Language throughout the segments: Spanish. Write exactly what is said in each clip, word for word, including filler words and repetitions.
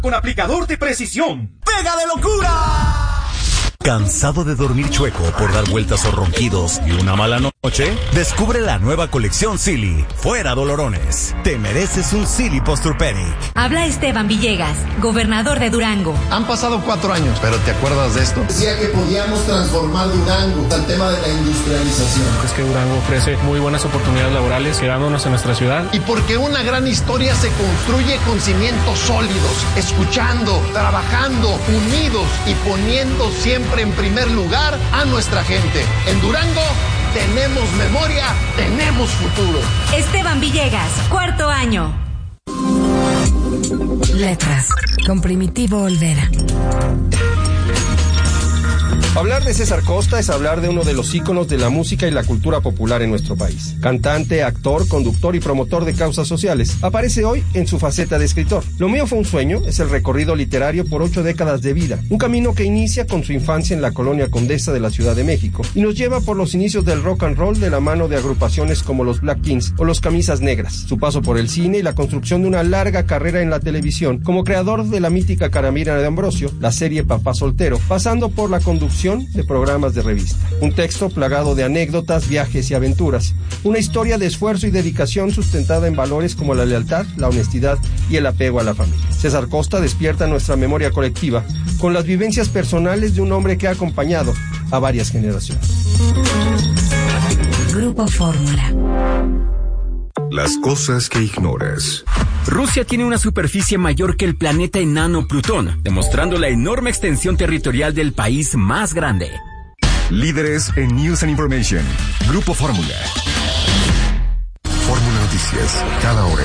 con aplicador de precisión. ¡Pega de locura! ¿Cansado de dormir chueco por dar vueltas o ronquidos y una mala noche? Descubre la nueva colección Silly. Fuera dolorones. Te mereces un Silly Posturpedic. Habla Esteban Villegas, gobernador de Durango. Han pasado cuatro años, pero ¿te acuerdas de esto? Decía que podíamos transformar Durango al tema de la industrialización. Es que Durango ofrece muy buenas oportunidades laborales quedándonos en nuestra ciudad. Y porque una gran historia se construye con cimientos sólidos, escuchando, trabajando, unidos y poniendo siempre en primer lugar a nuestra gente. En Durango tenemos memoria, tenemos futuro. Esteban Villegas, cuarto año. Letras, con Primitivo Olvera. Hablar de César Costa es hablar de uno de los íconos de la música y la cultura popular en nuestro país. Cantante, actor, conductor y promotor de causas sociales. Aparece hoy en su faceta de escritor. Lo mío fue un sueño, es el recorrido literario por ocho décadas de vida. Un camino que inicia con su infancia en la colonia Condesa de la Ciudad de México y nos lleva por los inicios del rock and roll de la mano de agrupaciones como los Black Kings o los Camisas Negras. Su paso por el cine y la construcción de una larga carrera en la televisión como creador de la mítica Caramira de Ambrosio, la serie Papá Soltero, pasando por la conducción de programas de revista. Un texto plagado de anécdotas, viajes y aventuras. Una historia de esfuerzo y dedicación sustentada en valores como la lealtad, la honestidad y el apego a la familia. César Costa despierta nuestra memoria colectiva con las vivencias personales de un hombre que ha acompañado a varias generaciones. Grupo Fórmula. Las cosas que ignoras. Rusia tiene una superficie mayor que el planeta enano Plutón, demostrando la enorme extensión territorial del país más grande. Líderes en News and Information. Grupo Fórmula. Fórmula Noticias, cada hora.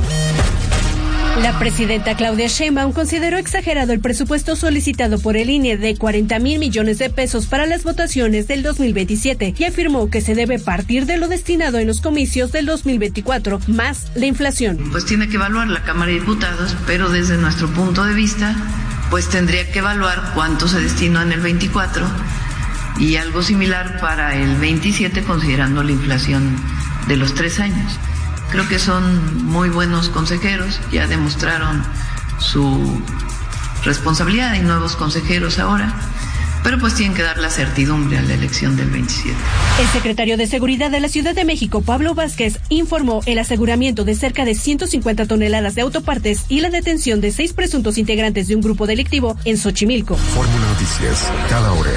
La presidenta Claudia Sheinbaum consideró exagerado el presupuesto solicitado por el I N E de cuarenta mil millones de pesos para las votaciones del dos mil veintisiete y afirmó que se debe partir de lo destinado en los comicios del dos mil veinticuatro, más la inflación. Pues tiene que evaluar la Cámara de Diputados, pero desde nuestro punto de vista, pues tendría que evaluar cuánto se destinó en el veinticuatro y algo similar para el veintisiete, considerando la inflación de los tres años. Creo que son muy buenos consejeros, ya demostraron su responsabilidad, hay nuevos consejeros ahora, pero pues tienen que dar la certidumbre a la elección del veintisiete. El secretario de Seguridad de la Ciudad de México, Pablo Vázquez, informó el aseguramiento de cerca de ciento cincuenta toneladas de autopartes y la detención de seis presuntos integrantes de un grupo delictivo en Xochimilco. Fórmula Noticias, cada hora.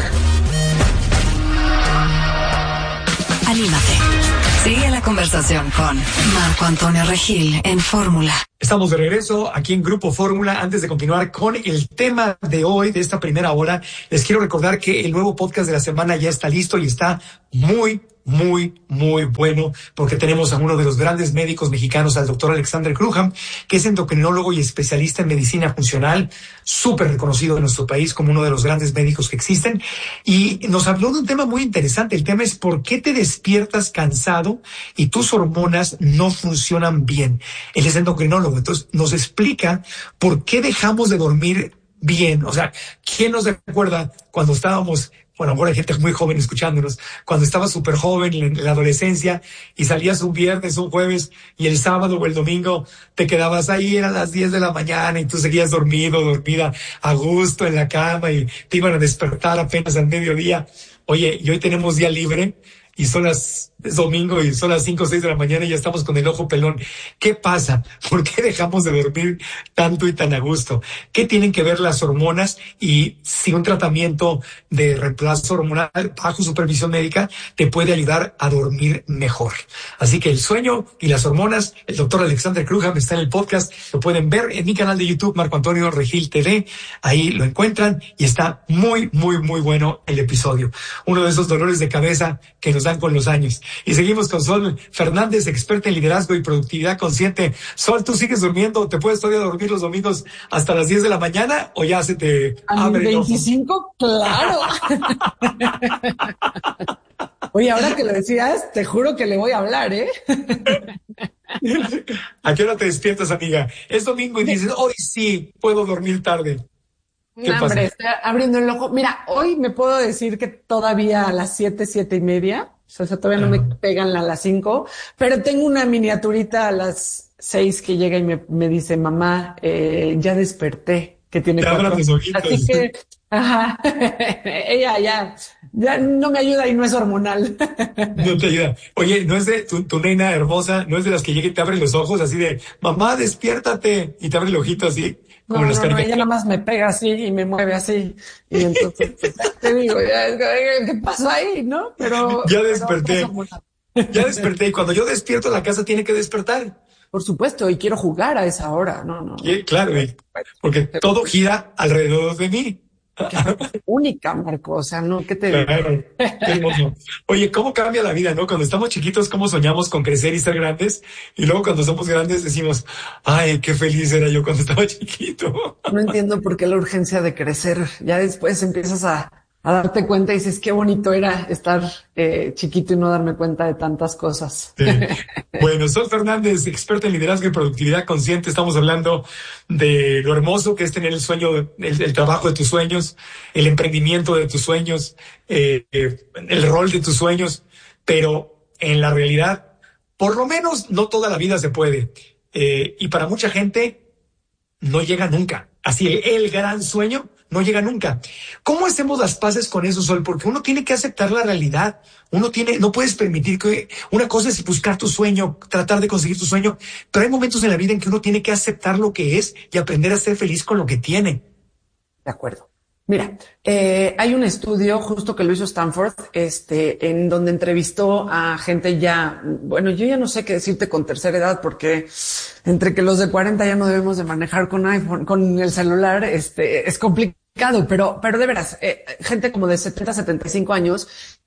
Anímate. Sigue la conversación con Marco Antonio Regil en Fórmula. Estamos de regreso aquí en Grupo Fórmula. Antes de continuar con el tema de hoy, de esta primera hora, les quiero recordar que el nuevo podcast de la semana ya está listo y está muy, muy, muy bueno, porque tenemos a uno de los grandes médicos mexicanos, al doctor Alexander Graham, que es endocrinólogo y especialista en medicina funcional, súper reconocido en nuestro país como uno de los grandes médicos que existen, y nos habló de un tema muy interesante. El tema es ¿por qué te despiertas cansado y tus hormonas no funcionan bien? Él es endocrinólogo, entonces nos explica por qué dejamos de dormir bien. O sea, ¿quién nos recuerda cuando estábamos... Bueno, ahora hay gente muy joven escuchándonos, cuando estabas súper joven en la adolescencia y salías un viernes, un jueves y el sábado o el domingo te quedabas ahí, eran las diez de la mañana y tú seguías dormido, dormida a gusto en la cama y te iban a despertar apenas al mediodía. Oye, y hoy tenemos día libre y son las es domingo y son las cinco o seis de la mañana y ya estamos con el ojo pelón. ¿Qué pasa? ¿Por qué dejamos de dormir tanto y tan a gusto? ¿Qué tienen que ver las hormonas? Y si un tratamiento de reemplazo hormonal bajo supervisión médica te puede ayudar a dormir mejor. Así que el sueño y las hormonas, el doctor Alexander Graham está en el podcast. Lo pueden ver en mi canal de YouTube, Marco Antonio Regil T V. Ahí lo encuentran y está muy, muy, muy bueno el episodio. Uno de esos dolores de cabeza que nos dan con los años. Y seguimos con Sol Fernández, experta en liderazgo y productividad consciente. Sol, ¿tú sigues durmiendo? ¿Te puedes todavía dormir los domingos hasta las diez de la mañana o ya se te ¿A abre el ojo? veinticinco? Claro. Oye, ahora que lo decías, te juro que le voy a hablar, ¿eh? ¿A qué hora te despiertas, amiga? Es domingo y dices, hoy sí puedo dormir tarde. ¿Qué No, hombre, pasa? estoy abriendo el ojo. Mira, hoy me puedo decir que todavía a las siete, siete y media O sea, todavía no me pegan a las cinco, pero tengo una miniaturita a las seis que llega y me, me dice, mamá, eh, ya desperté, que tiene cuatro. Así que, ajá, ella ya, ya no me ayuda y no es hormonal. No te ayuda. Oye, ¿no es de tu, tu nena hermosa, no es de las que llega y te abre los ojos así de, mamá, despiértate, y te abre el ojito así? No, no, no, ella nada más me pega así y me mueve así. Y entonces, te digo, ya, ¿qué pasó ahí, no? Pero... Ya desperté. Pero, ya desperté. Y cuando yo despierto, la casa tiene que despertar. Por supuesto, y quiero jugar a esa hora, no, no. Y, claro, porque todo gira alrededor de mí. Única, Marco, o sea, no, ¿qué te digo? Claro, qué hermoso. Oye, ¿cómo cambia la vida, no? Cuando estamos chiquitos, ¿cómo soñamos con crecer y ser grandes? Y luego cuando somos grandes decimos, ay, qué feliz era yo cuando estaba chiquito. No entiendo por qué la urgencia de crecer. Ya después empiezas a, a darte cuenta y dices, qué bonito era estar eh, chiquito y no darme cuenta de tantas cosas. Sí. Bueno, Sol Fernández, experta en liderazgo y productividad consciente. Estamos hablando de lo hermoso que es tener el sueño, el, el trabajo de tus sueños, el emprendimiento de tus sueños, eh, eh, el rol de tus sueños, pero en la realidad, por lo menos no toda la vida se puede. Eh, y para mucha gente no llega nunca. Así, el, el gran sueño no llega nunca. ¿Cómo hacemos las paces con eso, Sol? Porque uno tiene que aceptar la realidad. Uno tiene, no puedes permitir que una cosa es buscar tu sueño, tratar de conseguir tu sueño, pero hay momentos en la vida en que uno tiene que aceptar lo que es y aprender a ser feliz con lo que tiene. De acuerdo. Mira, eh, hay un estudio justo que lo hizo Stanford, este, en donde entrevistó a gente ya, bueno, yo ya no sé qué decirte con tercera edad, porque entre que los de cuarenta ya no debemos de manejar con iPhone, con el celular, este, es complicado, pero, pero de veras, eh, gente como de setenta, setenta y cinco años,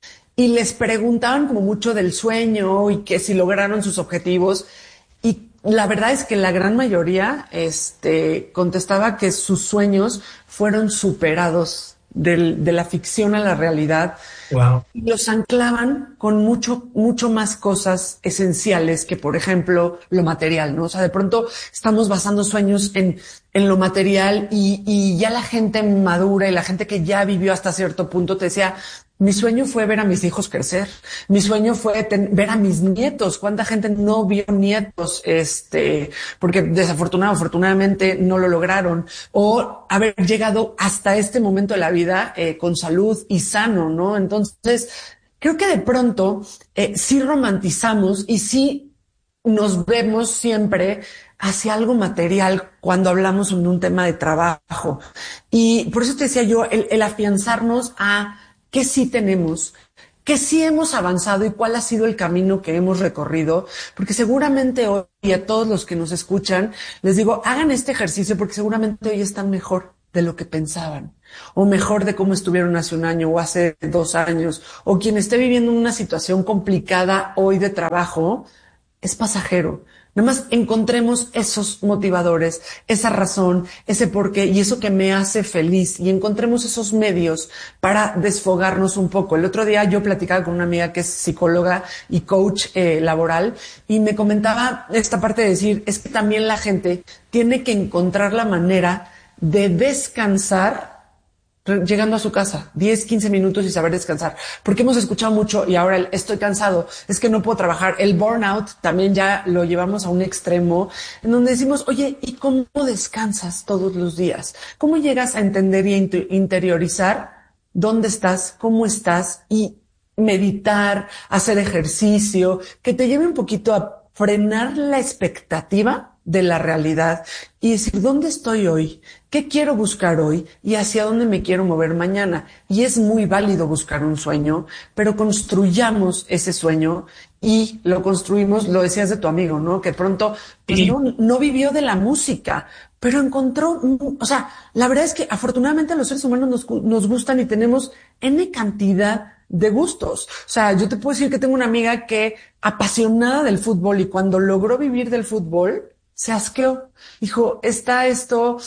y les preguntaban como mucho del sueño y que si lograron sus objetivos, y la verdad es que la gran mayoría, este, contestaba que sus sueños fueron superados del, de la ficción a la realidad. Wow. Y los anclaban con mucho, mucho más cosas esenciales que, por ejemplo, lo material, ¿no? O sea, de pronto estamos basando sueños en, en lo material y, y ya la gente madura y la gente que ya vivió hasta cierto punto te decía, mi sueño fue ver a mis hijos crecer. Mi sueño fue ten, ver a mis nietos. ¿Cuánta gente no vio nietos? Este, porque desafortunado, afortunadamente no lo lograron. O haber llegado hasta este momento de la vida eh, con salud y sano, ¿no? Entonces, creo que de pronto eh, sí romantizamos y sí nos vemos siempre hacia algo material cuando hablamos en un tema de trabajo. Y por eso te decía yo, el, el afianzarnos a qué sí tenemos, qué sí hemos avanzado y cuál ha sido el camino que hemos recorrido, porque seguramente hoy a todos los que nos escuchan, les digo, hagan este ejercicio porque seguramente hoy están mejor de lo que pensaban, o mejor de cómo estuvieron hace un año o hace dos años, o quien esté viviendo una situación complicada hoy de trabajo, es pasajero. Nada más encontremos esos motivadores, esa razón, ese porqué y eso que me hace feliz y encontremos esos medios para desfogarnos un poco. El otro día yo platicaba con una amiga que es psicóloga y coach eh, laboral y me comentaba esta parte de decir, es que también la gente tiene que encontrar la manera de descansar llegando a su casa, diez, quince minutos y saber descansar. Porque hemos escuchado mucho y ahora el estoy cansado, es que no puedo trabajar. El burnout también ya lo llevamos a un extremo en donde decimos, oye, ¿y cómo descansas todos los días? ¿Cómo llegas a entender y a interiorizar dónde estás, cómo estás y meditar, hacer ejercicio, que te lleve un poquito a frenar la expectativa de la realidad y decir, ¿dónde estoy hoy? ¿Qué quiero buscar hoy? ¿Y hacia dónde me quiero mover mañana? Y es muy válido buscar un sueño, pero construyamos ese sueño y lo construimos, lo decías de tu amigo, ¿no? Que pronto pues, sí. no, no vivió de la música, pero encontró, o sea, la verdad es que afortunadamente los seres humanos nos, nos gustan y tenemos N cantidad de gustos. O sea, yo te puedo decir que tengo una amiga que apasionada del fútbol y cuando logró vivir del fútbol, se asqueó. Dijo, está esto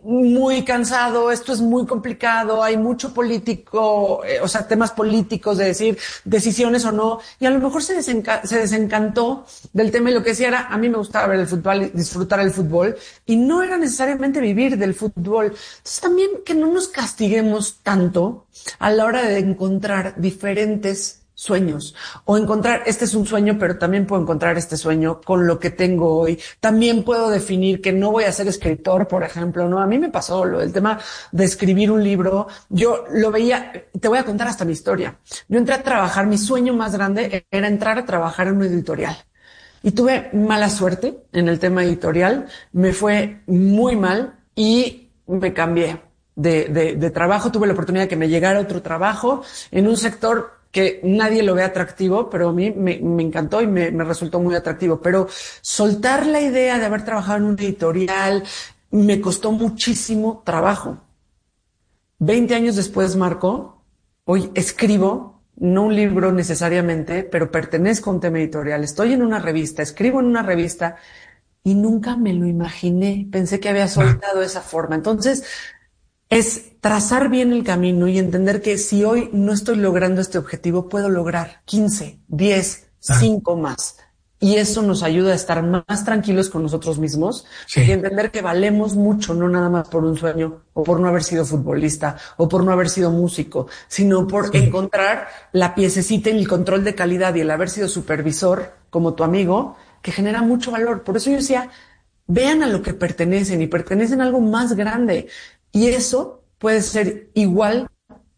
muy cansado, esto es muy complicado, hay mucho político, eh, o sea, temas políticos de decir decisiones o no, y a lo mejor se, desenca- se desencantó del tema y lo que decía era, a mí me gustaba ver el fútbol y disfrutar el fútbol, y no era necesariamente vivir del fútbol. Entonces también que no nos castiguemos tanto a la hora de encontrar diferentes sueños o encontrar, este es un sueño, pero también puedo encontrar este sueño con lo que tengo hoy. También puedo definir que no voy a ser escritor, por ejemplo, ¿no? A mí me pasó lo, el tema de escribir un libro. Yo lo veía, te voy a contar hasta mi historia. Yo entré a trabajar, mi sueño más grande era entrar a trabajar en una editorial. Y tuve mala suerte en el tema editorial, me fue muy mal y me cambié de, de, de trabajo. Tuve la oportunidad de que me llegara otro trabajo en un sector que nadie lo ve atractivo, pero a mí me, me encantó y me, me resultó muy atractivo. Pero soltar la idea de haber trabajado en un editorial me costó muchísimo trabajo. Veinte años después, Marco, hoy escribo, no un libro necesariamente, pero pertenezco a un tema editorial. Estoy en una revista, escribo en una revista y nunca me lo imaginé. Pensé que había soltado esa forma. Entonces, es trazar bien el camino y entender que si hoy no estoy logrando este objetivo, puedo lograr quince, diez, cinco más. Y eso nos ayuda a estar más tranquilos con nosotros mismos sí. y entender que valemos mucho, no nada más por un sueño o por no haber sido futbolista o por no haber sido músico, sino por sí. encontrar la piececita y el control de calidad y el haber sido supervisor como tu amigo, que genera mucho valor. Por eso yo decía, vean a lo que pertenecen y pertenecen a algo más grande. Y eso puede ser igual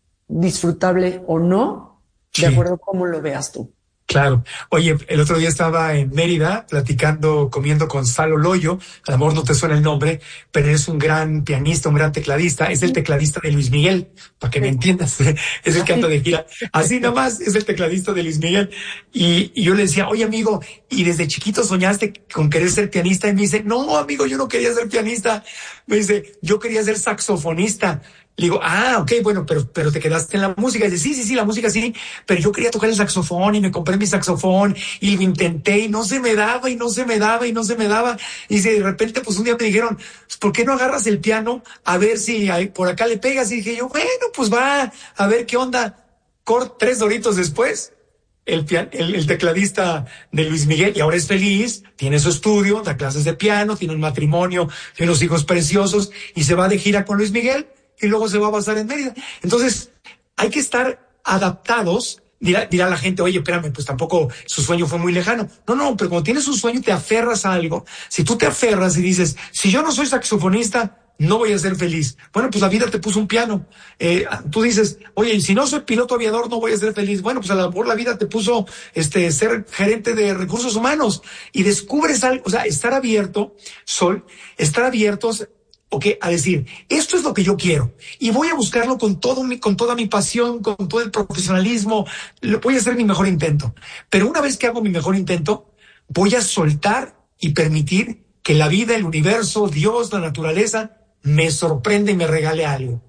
disfrutable o no, de sí. acuerdo a cómo lo veas tú. Claro. Oye, el otro día estaba en Mérida platicando, comiendo con Salo Loyo. A lo mejor no te suena el nombre, pero es un gran pianista, un gran tecladista. Es el tecladista de Luis Miguel, para que me entiendas. Es el que anda de gira. Así nomás es el tecladista de Luis Miguel. Y, y yo le decía, oye amigo, ¿y desde chiquito soñaste con querer ser pianista? Y me dice, no amigo, yo no quería ser pianista. Me dice, yo quería ser saxofonista. Le digo, ah, ok, bueno, pero, pero te quedaste en la música. Y dice, sí, sí, sí, la música sí, pero yo quería tocar el saxofón y me compré mi saxofón y lo intenté y no se me daba y no se me daba y no se me daba. Y dice, de repente, pues un día me dijeron, ¿por qué no agarras el piano a ver si hay, por acá le pegas? Y dije yo, bueno, pues va, a ver qué onda. Cort, tres doritos después, el, pian, el, el tecladista de Luis Miguel, y ahora es feliz, tiene su estudio, da clases de piano, tiene un matrimonio, tiene unos hijos preciosos y se va de gira con Luis Miguel. Y luego se va a basar en Mérida. Entonces, hay que estar adaptados. Dirá, dirá la gente, oye, espérame, pues tampoco su sueño fue muy lejano. No, no, pero cuando tienes un sueño te aferras a algo. Si tú te aferras y dices, si yo no soy saxofonista, no voy a ser feliz. Bueno, pues la vida te puso un piano. Eh, tú dices, oye, si no soy piloto aviador, no voy a ser feliz. Bueno, pues a lo mejor la vida te puso este ser gerente de recursos humanos y descubres algo. O sea, estar abierto, Sol, estar abiertos Ok, a decir, esto es lo que yo quiero y voy a buscarlo con todo mi, con toda mi pasión, con todo el profesionalismo, voy a hacer mi mejor intento. Pero una vez que hago mi mejor intento, voy a soltar y permitir que la vida, el universo, Dios, la naturaleza, me sorprenda y me regale algo.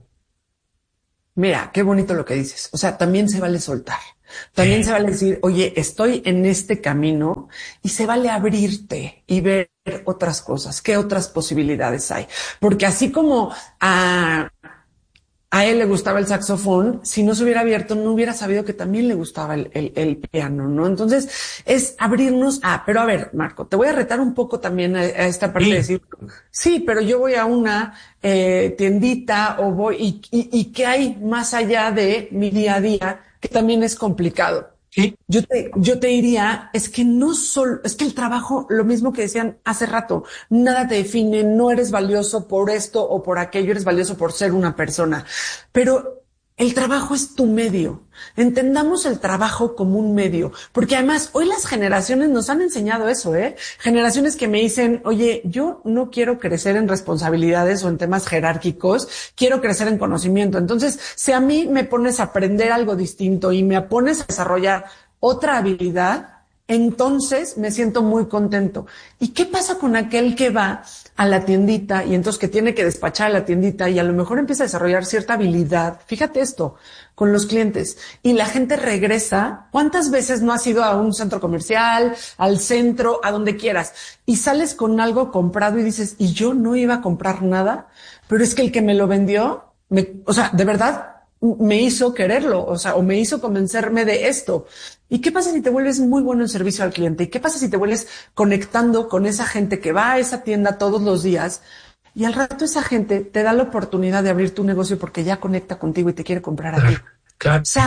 Mira, qué bonito lo que dices. O sea, también se vale soltar. También se vale decir, oye, estoy en este camino y se vale abrirte y ver otras cosas, qué otras posibilidades hay. Porque así como a, a él le gustaba el saxofón, si no se hubiera abierto, no hubiera sabido que también le gustaba el, el, el piano, ¿no? Entonces, es abrirnos a, pero a ver, Marco, te voy a retar un poco también a, a esta parte sí. de decir, sí, pero yo voy a una eh, tiendita o voy, y, y, y qué hay más allá de mi día a día, que también es complicado. Sí. Yo te, yo te diría, es que no solo, es que el trabajo, lo mismo que decían hace rato, nada te define, no eres valioso por esto o por aquello, eres valioso por ser una persona. Pero el trabajo es tu medio. Entendamos el trabajo como un medio, porque además hoy las generaciones nos han enseñado eso, ¿eh? Generaciones que me dicen, oye, yo no quiero crecer en responsabilidades o en temas jerárquicos, quiero crecer en conocimiento. Entonces, si a mí me pones a aprender algo distinto y me pones a desarrollar otra habilidad, entonces me siento muy contento. ¿Y qué pasa con aquel que va a la tiendita y entonces que tiene que despachar a la tiendita y a lo mejor empieza a desarrollar cierta habilidad? Fíjate esto, con los clientes. Y la gente regresa. ¿Cuántas veces no has ido a un centro comercial, al centro, a donde quieras? Y sales con algo comprado y dices, ¿y yo no iba a comprar nada? Pero es que el que me lo vendió, me, o sea, de verdad, me hizo quererlo, o sea, o me hizo convencerme de esto. ¿Y qué pasa si te vuelves muy bueno en servicio al cliente? ¿Y qué pasa si te vuelves conectando con esa gente que va a esa tienda todos los días? Y al rato esa gente te da la oportunidad de abrir tu negocio porque ya conecta contigo y te quiere comprar a ti. Claro. O sea,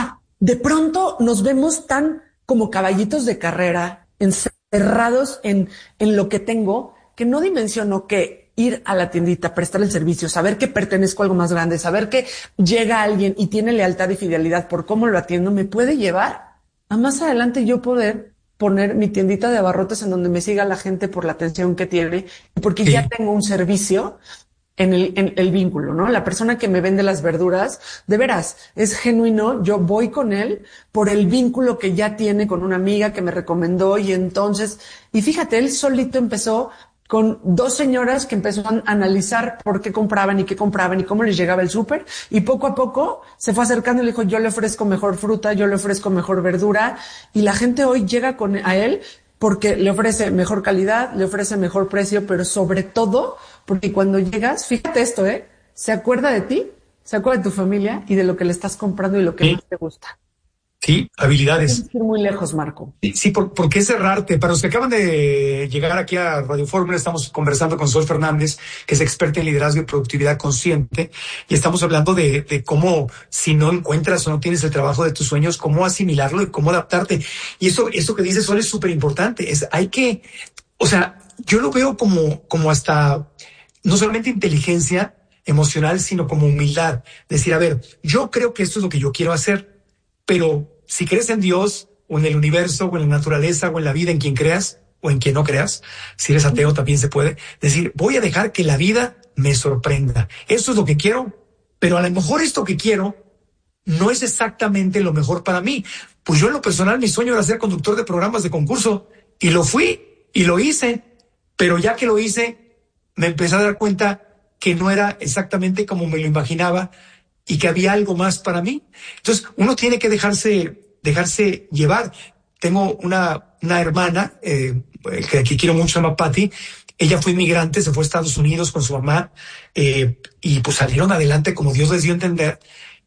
de pronto nos vemos tan como caballitos de carrera, encerrados en, en lo que tengo, que no dimensiono que ir a la tiendita, prestar el servicio, saber que pertenezco a algo más grande, saber que llega alguien y tiene lealtad y fidelidad por cómo lo atiendo, me puede llevar a más adelante yo poder poner mi tiendita de abarrotes en donde me siga la gente por la atención que tiene, porque sí. ya tengo un servicio en el, en el vínculo, ¿no? La persona que me vende las verduras, de veras, es genuino, yo voy con él por el vínculo que ya tiene con una amiga que me recomendó y entonces, y fíjate, él solito empezó con dos señoras que empezó a analizar por qué compraban y qué compraban y cómo les llegaba el súper, y poco a poco se fue acercando y le dijo, yo le ofrezco mejor fruta, yo le ofrezco mejor verdura, y la gente hoy llega con a él porque le ofrece mejor calidad, le ofrece mejor precio, pero sobre todo porque cuando llegas, fíjate esto, ¿eh? Se acuerda de ti, se acuerda de tu familia y de lo que le estás comprando y lo que sí. más te gusta. Sí, habilidades. Tienes que ir muy lejos, Marco. Sí, sí por, ¿por qué cerrarte? Para los que acaban de llegar aquí a Radio Fórmula, estamos conversando con Sol Fernández, que es experta en liderazgo y productividad consciente, y estamos hablando de, de cómo, si no encuentras o no tienes el trabajo de tus sueños, cómo asimilarlo y cómo adaptarte. Y eso, eso que dice Sol es súper importante. Es, hay que, o sea, yo lo veo como, como hasta, no solamente inteligencia emocional, sino como humildad. Decir, a ver, yo creo que esto es lo que yo quiero hacer, pero si crees en Dios o en el universo o en la naturaleza o en la vida, en quien creas o en quien no creas, si eres ateo también se puede decir, voy a dejar que la vida me sorprenda. Eso es lo que quiero, pero a lo mejor esto que quiero no es exactamente lo mejor para mí. Pues yo en lo personal mi sueño era ser conductor de programas de concurso y lo fui y lo hice, pero ya que lo hice me empecé a dar cuenta que no era exactamente como me lo imaginaba y que había algo más para mí. Entonces, uno tiene que dejarse, dejarse llevar. Tengo una, una hermana, eh, que, que quiero mucho, se llama Patty. Ella fue inmigrante, se fue a Estados Unidos con su mamá, eh, y pues salieron adelante como Dios les dio a entender.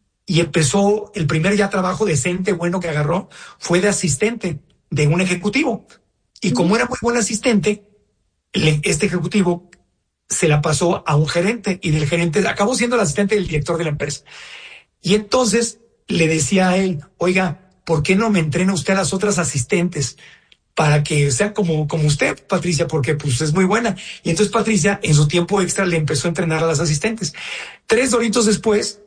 Y empezó, el primer ya trabajo decente, bueno que agarró, fue de asistente de un ejecutivo. Y como era muy buen asistente, le, este ejecutivo se la pasó a un gerente y del gerente acabó siendo el asistente del director de la empresa. Y entonces le decía a él, oiga, ¿por qué no me entrena usted a las otras asistentes para que sean como, como usted, Patricia? Porque pues es muy buena. Y entonces Patricia en su tiempo extra le empezó a entrenar a las asistentes. Tres doritos después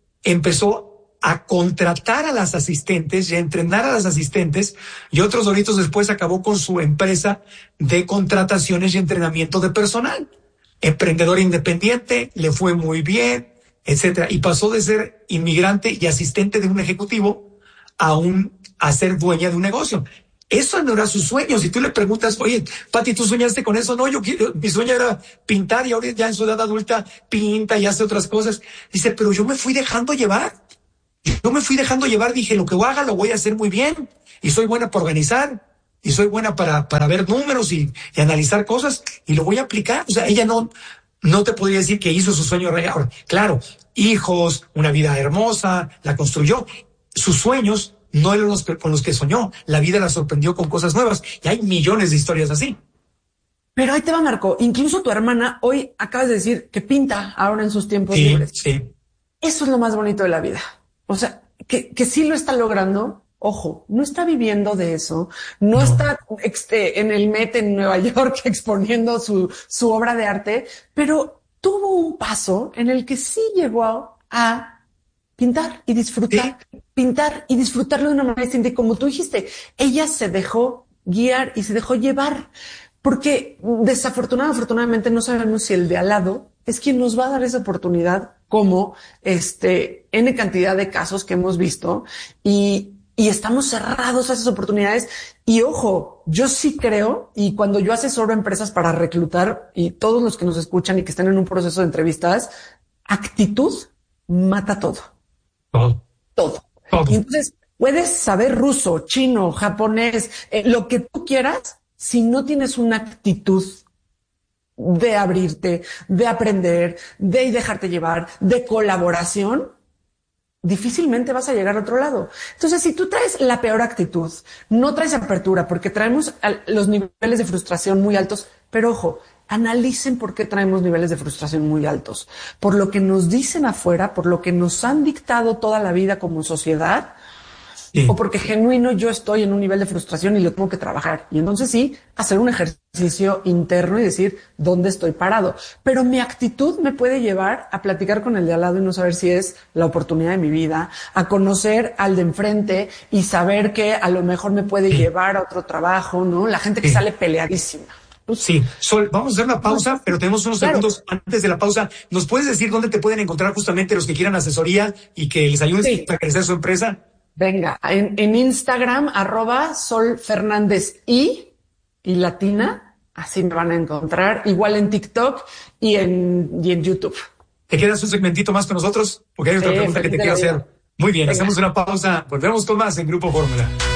empezó a contratar a las asistentes y a entrenar a las asistentes, y otros doritos después acabó con su empresa de contrataciones y entrenamiento de personal. Emprendedor independiente, le fue muy bien, etcétera, y pasó de ser inmigrante y asistente de un ejecutivo a un a ser dueña de un negocio. Eso no era su sueño. Si tú le preguntas, oye, Pati, ¿tú soñaste con eso? No, yo, yo mi sueño era pintar y ahora ya en su edad adulta pinta y hace otras cosas. Dice, pero yo me fui dejando llevar. Yo me fui dejando llevar, dije, lo que haga lo voy a hacer muy bien y soy buena para organizar. Y soy buena para, para ver números y, y analizar cosas y lo voy a aplicar. O sea, ella no, no te podría decir que hizo su sueño real. Claro, hijos, una vida hermosa, la construyó. Sus sueños no eran los que, con los que soñó. La vida la sorprendió con cosas nuevas. Y hay millones de historias así. Pero ahí te va, Marco. Incluso tu hermana hoy acabas de decir que pinta ahora en sus tiempos sí, libres. Sí. Eso es lo más bonito de la vida. O sea, que, que sí lo está logrando. Ojo, no está viviendo de eso, no, no. está este, en el Met en Nueva York exponiendo su, su obra de arte, pero tuvo un paso en el que sí llegó a, a pintar y disfrutar, ¿sí? pintar y disfrutarlo de una manera distinta. Y como tú dijiste, ella se dejó guiar y se dejó llevar, porque desafortunadamente, afortunadamente no sabemos si el de al lado es quien nos va a dar esa oportunidad, como este N cantidad de casos que hemos visto, y Y estamos cerrados a esas oportunidades. Y ojo, yo sí creo, y cuando yo asesoro empresas para reclutar, y todos los que nos escuchan y que estén en un proceso de entrevistas, actitud mata todo. Todo. Todo. todo. Y entonces puedes saber ruso, chino, japonés, eh, lo que tú quieras, si no tienes una actitud de abrirte, de aprender, de dejarte llevar, de colaboración, difícilmente vas a llegar a otro lado. Entonces, si tú traes la peor actitud, no traes apertura, porque traemos los niveles de frustración muy altos, pero ojo, analicen por qué traemos niveles de frustración muy altos. Por lo que nos dicen afuera, por lo que nos han dictado toda la vida como sociedad, sí. o porque genuino yo estoy en un nivel de frustración y lo tengo que trabajar. Y entonces sí, hacer un ejercicio interno y decir dónde estoy parado. Pero mi actitud me puede llevar a platicar con el de al lado y no saber si es la oportunidad de mi vida, a conocer al de enfrente y saber que a lo mejor me puede sí. llevar a otro trabajo, ¿no? La gente que sí. sale peleadísima. Sí, Sol, vamos a hacer una pausa, pero tenemos unos claro. segundos antes de la pausa. ¿Nos puedes decir dónde te pueden encontrar justamente los que quieran asesoría y que les ayudes sí. a crecer su empresa? Venga, en, en Instagram, arroba Sol Fernández y, y latina, así me van a encontrar, igual en TikTok y en, y en YouTube. ¿Te quedas un segmentito más con nosotros? Porque hay otra sí, pregunta que te quiero hacer. Muy bien, Venga. Hacemos una pausa, volvemos con más en Grupo Fórmula.